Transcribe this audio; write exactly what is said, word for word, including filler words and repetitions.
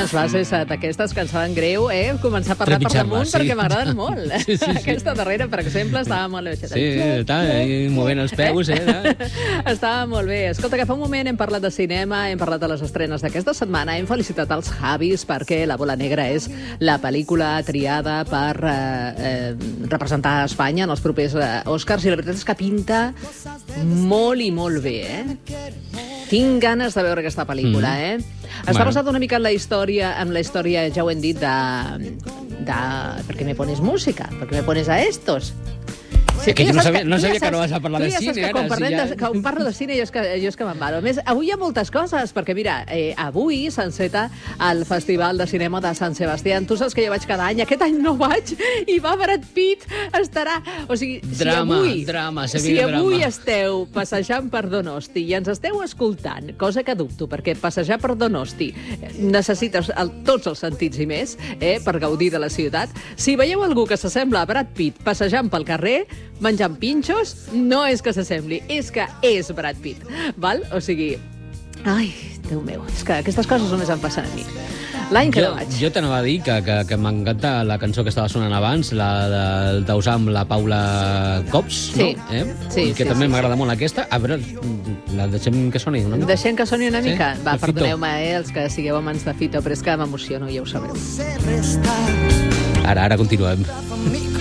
les bases d'aquestes que ens saben greu, eh? Començar a parlar per damunt, sí. perquè m'agraden molt. Sí, sí, sí. Aquesta darrera, per exemple, estava molt bé. Sí, està ahí movent els peus, eh? Estava molt bé. Escolta, que fa un moment hem parlat de cinema, hem parlat de les estrenes d'aquesta setmana, hem felicitat els Javis perquè La Bola Negra és la pel·lícula triada per eh, eh, representar Espanya en els propers eh, Oscars, i la veritat és que pinta molt i molt bé, eh? Tinc ganes de veure aquesta pel·lícula, mm. eh? Està bueno. basat una mica en la història, en la història, ja ho hem dit, de... de... ¿Por qué me pones música? ¿Por qué me pones a estos? Sí, que jo no sabia, que, no sabia ja que no vas a parlar de ja cine. Que quan, si ja... de, quan parlo de cine jo és que, jo és que me'n valo. A més, avui hi ha moltes coses, perquè mira, eh, avui s'enceta el Festival de Cinema de Sant Sebastià. Tu saps que jo vaig cada any, aquest any no vaig, i va Brad Pitt, estarà... O sigui, drama, si avui, drama, si avui drama. esteu passejant per Donosti i ens esteu escoltant, cosa que dubto, perquè passejar per Donosti necessites el, tots els sentits i més, eh, per gaudir de la ciutat. Si veieu algú que s'assembla a Brad Pitt passejant pel carrer, menjant pinxos, no és que s'assembli, és que és Brad Pitt, val? O sigui, ai, Déu meu, és que aquestes coses només em passen a mi. L'any que jo, no vaig. Jo t'anava a dir que, que, que m'encanta la cançó que estava sonant abans, la del Tausà amb la Paula Cops, sí. no? Eh? Sí, I que sí, també sí, m'agrada sí. molt aquesta. A veure, la deixem que soni una mica? Deixem que soni una sí? mica? Va, de perdoneu-me, eh, els que sigueu amants de Fito, però és que m'emociono, ja ho sabeu. Ara, ara continuem.